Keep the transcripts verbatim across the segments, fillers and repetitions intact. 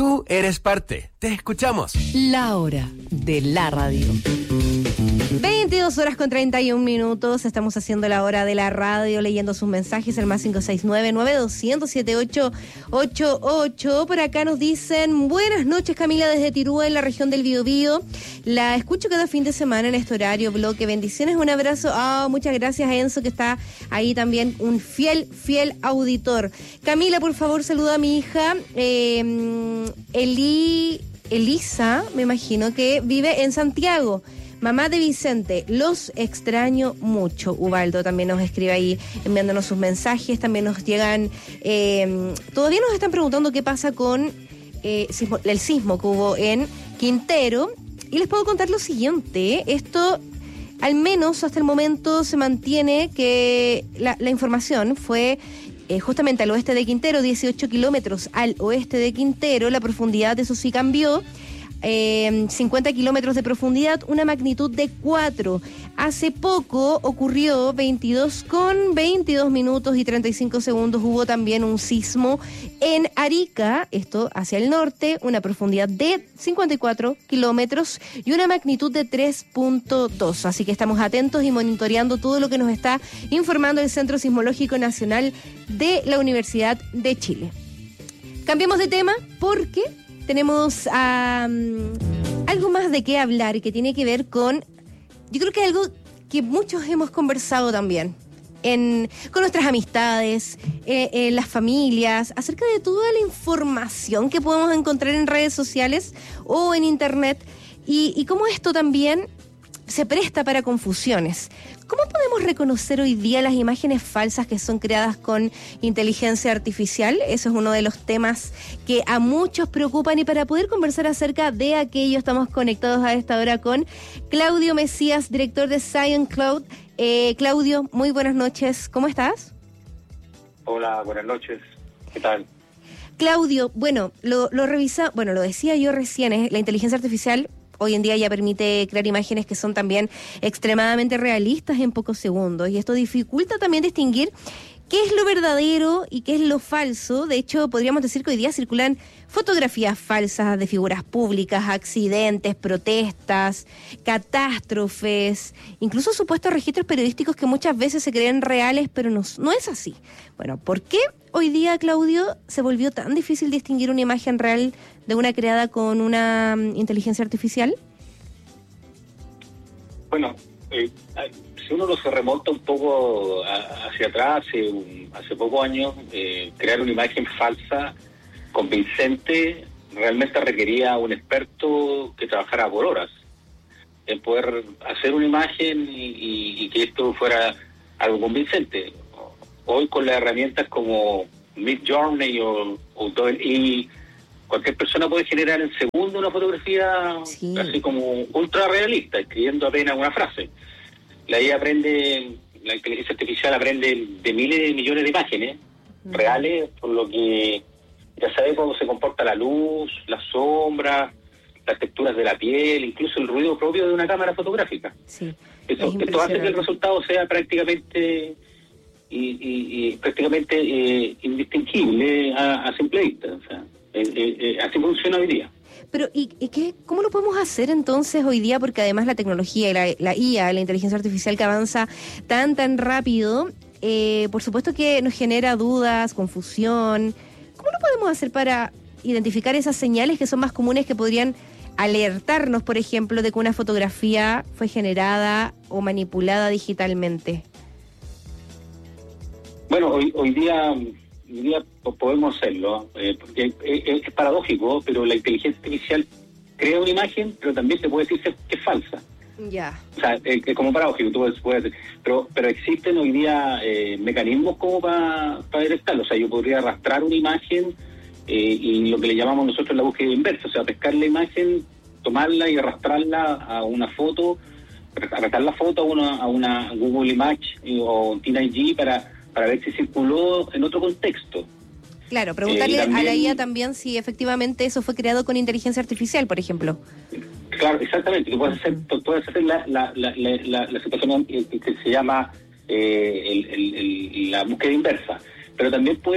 Tú eres parte. Te escuchamos. La hora de la radio. veintidós horas con treinta y un minutos. Estamos haciendo la hora de la radio, leyendo sus mensajes, el más cinco seis nueve, nueve dos cero cero, siete ocho ocho ocho. Por acá nos dicen: buenas noches, Camila, desde Tirúa, en la región del Biobío. La escucho cada fin de semana en este horario, bloque. Bendiciones, un abrazo. Ah, muchas gracias a Enzo, que está ahí también, un fiel, fiel auditor. Camila, por favor, saluda a mi hija, eh, Eli, Elisa, me imagino, que vive en Santiago. Mamá de Vicente, los extraño mucho. Ubaldo también nos escribe ahí enviándonos sus mensajes. También nos llegan, eh, todavía nos están preguntando qué pasa con eh, sismo, el sismo que hubo en Quintero. Y les puedo contar lo siguiente: esto, al menos hasta el momento, se mantiene que la, la información fue eh, justamente al oeste de Quintero, dieciocho kilómetros al oeste de Quintero. La profundidad, eso sí, cambió. Eh, cincuenta kilómetros de profundidad, una magnitud de cuatro. Hace poco ocurrió, veintidós con veintidós minutos y treinta y cinco segundos, hubo también un sismo en Arica, esto hacia el norte, una profundidad de cincuenta y cuatro kilómetros y una magnitud de tres punto dos. Así que estamos atentos y monitoreando todo lo que nos está informando el Centro Sismológico Nacional de la Universidad de Chile. Cambiemos de tema porque tenemos um, algo más de qué hablar y que tiene que ver con, yo creo que algo que muchos hemos conversado también en, con nuestras amistades, eh, en las familias, acerca de toda la información que podemos encontrar en redes sociales o en internet, y, y cómo esto también se presta para confusiones. ¿Cómo podemos reconocer hoy día las imágenes falsas que son creadas con inteligencia artificial? Eso es uno de los temas que a muchos preocupan, y para poder conversar acerca de aquello estamos conectados a esta hora con Claudio Mesías, director de SciencCloud. Eh, Claudio, muy buenas noches. ¿Cómo estás? Hola, buenas noches. ¿Qué tal? Claudio, bueno, lo, lo revisa, bueno, lo decía yo recién, ¿eh? La inteligencia artificial hoy en día ya permite crear imágenes que son también extremadamente realistas en pocos segundos, y esto dificulta también distinguir qué es lo verdadero y qué es lo falso. De hecho, podríamos decir que hoy día circulan fotografías falsas de figuras públicas, accidentes, protestas, catástrofes, incluso supuestos registros periodísticos que muchas veces se creen reales, pero no, no es así. Bueno, ¿por qué hoy día, Claudio, se volvió tan difícil distinguir una imagen real de una creada con una um, inteligencia artificial? Bueno, eh, si uno lo se remonta un poco a, hacia atrás, hace, un, hace pocos años, eh, crear una imagen falsa, convincente, realmente requería un experto que trabajara por horas en poder hacer una imagen y, y, y que esto fuera algo convincente. Hoy, con las herramientas como Midjourney o, o y cualquier persona puede generar en segundo una fotografía, sí, así como ultra realista, escribiendo apenas una frase. La I A aprende, la inteligencia artificial aprende de miles de millones de imágenes mm. reales, por lo que ya sabe cómo se comporta la luz, las sombras, las texturas de la piel, incluso el ruido propio de una cámara fotográfica. Sí, esto, esto hace que el resultado sea prácticamente y, y, y prácticamente eh, indistinguible a, a simple vista. O sea, eh, eh, así funciona hoy día. Pero, ¿y, y qué, cómo lo podemos hacer entonces hoy día? Porque además la tecnología y la, la I A, la inteligencia artificial, que avanza tan, tan rápido, eh, por supuesto que nos genera dudas, confusión. ¿Cómo lo podemos hacer para identificar esas señales que son más comunes, que podrían alertarnos, por ejemplo, de que una fotografía fue generada o manipulada digitalmente? Bueno, hoy, hoy día... Hoy día podemos hacerlo, eh, porque es, es paradójico, pero la inteligencia artificial crea una imagen, pero también te puede decir que es falsa. Ya. O sea, es, es como paradójico, tú puedes, puedes pero pero existen hoy día eh, mecanismos como para para detectarlo. O sea, yo podría arrastrar una imagen eh, y lo que le llamamos nosotros la búsqueda inversa, o sea, pescar la imagen, tomarla y arrastrarla a una foto, arrastrar la foto a una, a una Google Image eh, o T nueve G para para ver si circuló en otro contexto. Claro, preguntarle eh, también, a la I A también si efectivamente eso fue creado con inteligencia artificial, por ejemplo. Claro, exactamente, que puedes hacer, puedes hacer la, la, la, la, la situación que, que se llama eh, el, el, el, la búsqueda inversa, pero también puedes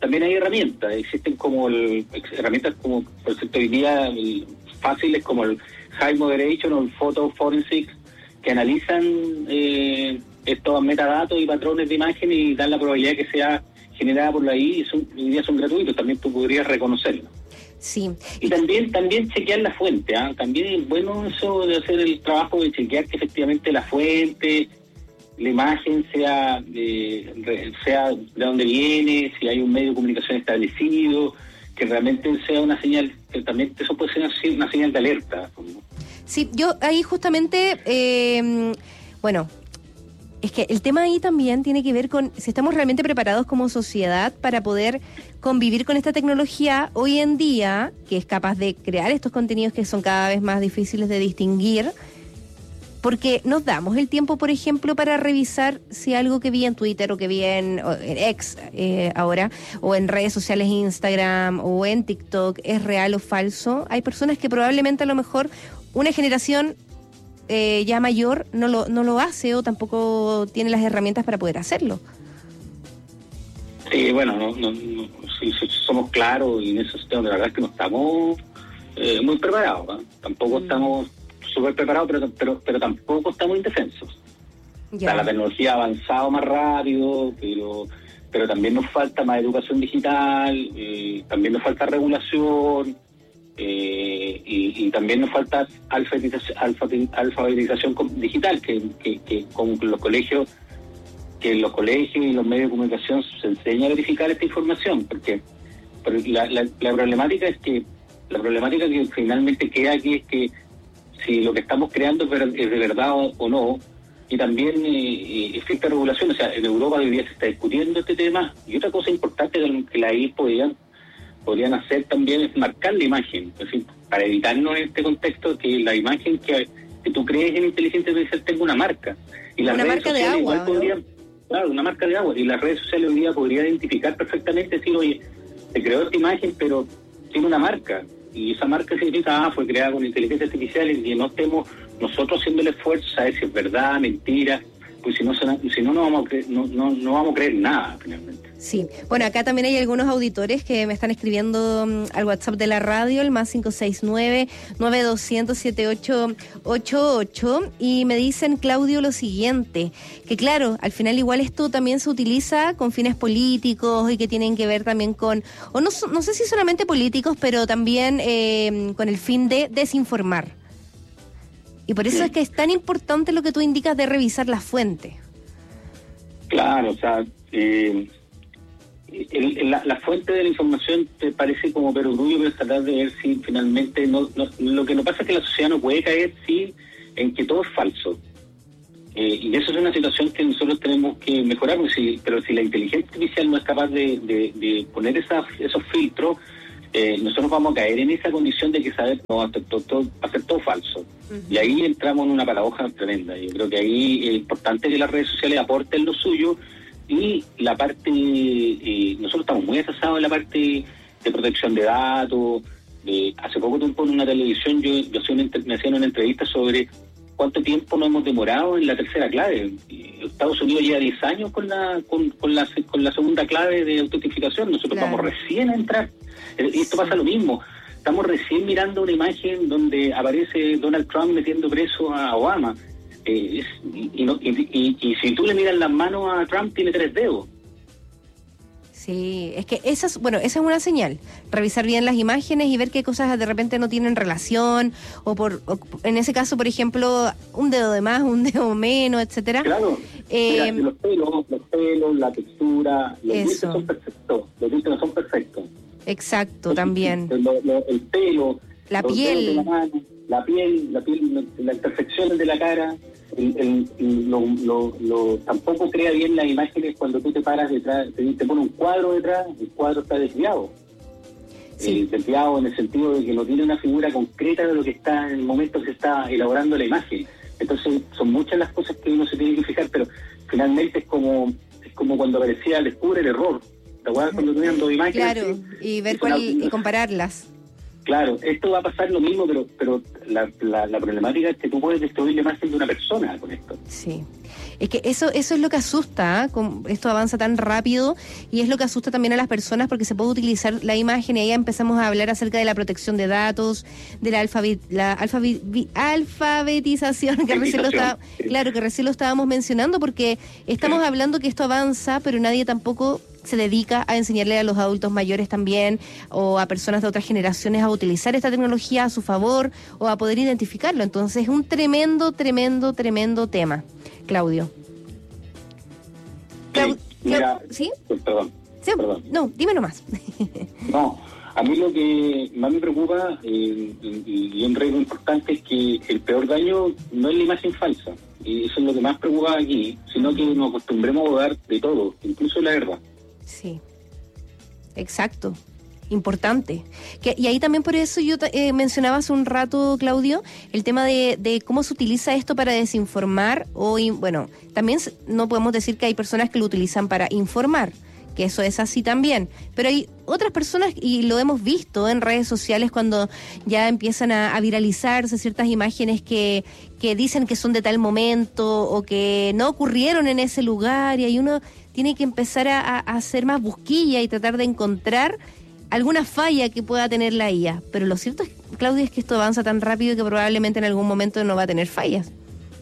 también hay herramientas, existen como el, herramientas como, por ejemplo, hoy día el, fáciles como el High Moderation o el Photo Forensics, que analizan eh, estos metadatos y patrones de imagen y dan la probabilidad que sea generada por la I A, y son, hoy día son gratuitos, también tú podrías reconocerlo. Sí. Y también también chequear la fuente, ¿eh? También es bueno eso de hacer el trabajo de chequear que efectivamente la fuente, la imagen sea eh, sea de dónde viene, si hay un medio de comunicación establecido, que realmente sea una señal, que también eso puede ser una, una señal de alerta. Sí, yo ahí justamente, eh, bueno, es que el tema ahí también tiene que ver con si estamos realmente preparados como sociedad para poder convivir con esta tecnología hoy en día, que es capaz de crear estos contenidos que son cada vez más difíciles de distinguir, porque nos damos el tiempo, por ejemplo, para revisar si algo que vi en Twitter o que vi en, en X eh, ahora, o en redes sociales, Instagram o en TikTok, es real o falso. Hay personas que probablemente a lo mejor una generación eh, ya mayor no lo, no lo hace o tampoco tiene las herramientas para poder hacerlo. Sí, bueno, no, no, no, si, si somos claros y en eso la verdad es que no estamos eh, muy preparados, ¿eh? Tampoco mm. estamos súper preparados, pero, pero pero tampoco estamos indefensos. Ya. O sea, la tecnología ha avanzado más rápido, pero pero también nos falta más educación digital, eh, también nos falta regulación, eh, y, y también nos falta alfabetización, alfabetización digital, que, que, que con los colegios que en los colegios y los medios de comunicación se enseña a verificar esta información, porque, porque la, la, la problemática es que la problemática que finalmente queda aquí es que si lo que estamos creando es de verdad o, o no, y también eh, existe regulación. O sea, en Europa hoy día se está discutiendo este tema, y otra cosa importante que la I A podrían, podrían hacer también es marcar la imagen, es decir, para evitarnos en este contexto que la imagen que, que tú crees en inteligencia artificial tenga una marca. Y las una redes marca de sociales agua, igual ¿no? podrían, claro, una marca de agua, y las redes sociales hoy día podrían identificar perfectamente, decir, oye, se creó esta imagen, pero tiene una marca. Y esa marca significa, ah, fue creada con inteligencia artificial, y que no estemos nosotros haciendo el esfuerzo, saber si es verdad, mentira, pues si no, si no, no vamos a creer, no, no, no vamos a creer nada, finalmente. Sí, bueno, acá también hay algunos auditores que me están escribiendo um, al WhatsApp de la radio, el más cinco seis nueve, nueve dos cero cero, siete ocho ocho ocho, y me dicen, Claudio, lo siguiente, que claro, al final igual esto también se utiliza con fines políticos y que tienen que ver también con, o no, no sé si solamente políticos, pero también eh, con el fin de desinformar. Y por eso sí. Es que es tan importante lo que tú indicas de revisar la fuente. Claro, o sea, eh, el, el, la, la fuente de la información te parece como perogrullo, pero es tratar de ver si finalmente no, no, lo que nos pasa es que la sociedad no puede caer sí en que todo es falso. Eh, y eso es una situación que nosotros tenemos que mejorar, si, pero si la inteligencia artificial no es capaz de, de, de poner esa, esos filtros, eh, nosotros vamos a caer en esa condición de que saber no, hacer todo, todo, hacer todo falso. Uh-huh. Y ahí entramos en una paradoja tremenda. Yo creo que ahí es importante que las redes sociales aporten lo suyo, y la parte, eh, nosotros estamos muy atrasados en la parte de protección de datos. De, hace poco tiempo en una televisión yo, yo hacía una, me hacían una entrevista sobre cuánto tiempo nos hemos demorado en la tercera clave. Estados Unidos lleva diez años con la con, con la con la segunda clave de autentificación. Nosotros claro. Vamos recién a entrar. Y esto pasa lo mismo. Estamos recién mirando una imagen donde aparece Donald Trump metiendo preso a Obama. Eh, es, y, no, y, y, y si tú le miras las manos a Trump, tiene tres dedos. Sí, es que esa es, bueno, esa es una señal. Revisar bien las imágenes y ver qué cosas de repente no tienen relación, o por o en ese caso, por ejemplo, un dedo de más, un dedo menos, etcétera. Claro. Eh, Mira, los pelos, los pelos, la textura, los dientes son perfectos, los dientes no son perfectos. Exacto, los, también. Lo, lo, el pelo, la piel, la, mano, la piel, la piel, las imperfecciones de la cara. El, el, lo, lo, lo, tampoco crea bien las imágenes cuando tú te paras detrás, te, te pone un cuadro detrás, el cuadro está desviado. Sí. Eh, desviado en el sentido de que no tiene una figura concreta de lo que está en el momento que se está elaborando la imagen. Entonces son muchas las cosas que uno se tiene que fijar, pero finalmente es como es como cuando aparecía descubre el error. ¿Te acuerdas cuando tenían dos imágenes? Claro, así, y ver cuál y compararlas. Claro, esto va a pasar lo mismo, pero pero la, la, la problemática es que tú puedes destruir la imagen de una persona con esto. Sí. Es que eso eso es lo que asusta, ¿eh? Con, esto avanza tan rápido y es lo que asusta también a las personas porque se puede utilizar la imagen y ahí empezamos a hablar acerca de la protección de datos, de la, alfabet, la alfabet, alfabetización, que recién lo está, claro, que recién lo estábamos mencionando porque estamos hablando que esto avanza, pero nadie tampoco se dedica a enseñarle a los adultos mayores también o a personas de otras generaciones a utilizar esta tecnología a su favor o a poder identificarlo. Entonces es un tremendo, tremendo, tremendo tema. Claudio. Clau- sí, mira, ¿Sí? Pues, perdón, ¿Sí? perdón. No, dime nomás. No, a mí lo que más me preocupa eh, y, y un riesgo importante es que el peor daño no es la imagen falsa. Y eso es lo que más preocupa aquí, sino que nos acostumbremos a dudar de todo, incluso de la verdad. Sí, exacto, importante. Que, y ahí también por eso yo eh, mencionaba hace un rato, Claudio, el tema de, de cómo se utiliza esto para desinformar o, bueno, también no podemos decir que hay personas que lo utilizan para informar, que eso es así también, pero hay otras personas, y lo hemos visto en redes sociales cuando ya empiezan a, a viralizarse ciertas imágenes que, que dicen que son de tal momento o que no ocurrieron en ese lugar y hay uno tiene que empezar a, a hacer más busquilla y tratar de encontrar alguna falla que pueda tener la I A. Pero lo cierto, es, Claudia, es que esto avanza tan rápido que probablemente en algún momento no va a tener fallas.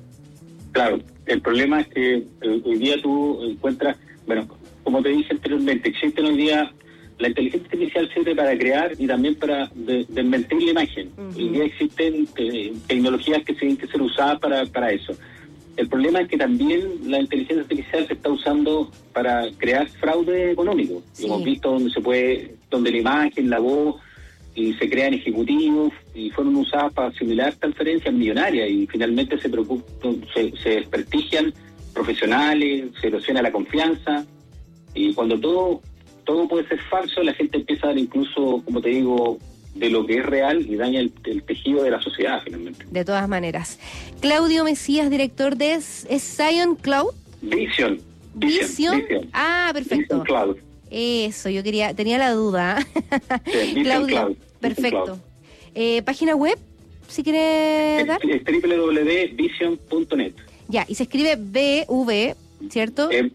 Claro, el problema es que eh, hoy día tú encuentras, bueno, como te dije anteriormente, existen hoy día, la inteligencia artificial sirve para crear y también para de, desmentir la imagen. Uh-huh. Hoy día existen eh, tecnologías que tienen que ser usadas para, para eso. El problema es que también la inteligencia artificial se está usando para crear fraude económico. Sí. Hemos visto donde se puede, donde la imagen, la voz, y se crean ejecutivos y fueron usadas para simular transferencias millonarias y finalmente se, se, se desprestigian profesionales, se erosiona la confianza y cuando todo todo puede ser falso, la gente empieza a dar incluso, como te digo, de lo que es real y daña el, el tejido de la sociedad finalmente. De todas maneras. Claudio Mesías, director de ¿es Zion Cloud? Vision. Vision. Vision. Ah, perfecto. Vision Cloud. Eso, yo quería, tenía la duda. Sí, Claudio, Cloud. perfecto. Cloud. Eh, página web, si quiere dar. Es doble u doble u doble u punto vision punto net. Ya, y se escribe B V, ¿cierto? Eh,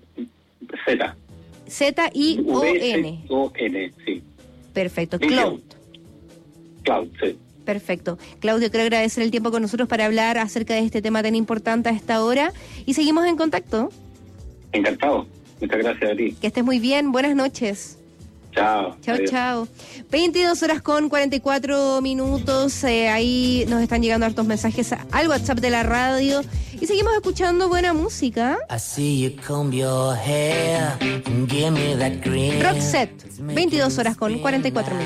Z. Z I O N. O N, sí. Perfecto. Vision. Cloud. Cloud, sí. Perfecto. Claudio, quiero agradecer el tiempo con nosotros para hablar acerca de este tema tan importante a esta hora y seguimos en contacto. Encantado. Muchas gracias a ti. Que estés muy bien. Buenas noches. Chao. Chao, adiós. chao. veintidós horas con cuarenta y cuatro minutos. Eh, ahí nos están llegando hartos mensajes al WhatsApp de la radio. Y seguimos escuchando buena música. I see you comb your hair and give me that green. Roxette, veintidós horas con cuarenta y cuatro minutos.